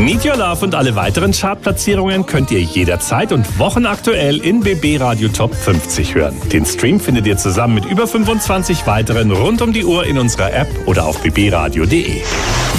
Meet Your Love und alle weiteren Chartplatzierungen könnt ihr jederzeit und wochenaktuell in BB Radio Top 50 hören. Den Stream findet ihr zusammen mit über 25 weiteren rund um die Uhr in unserer App oder auf bbradio.de.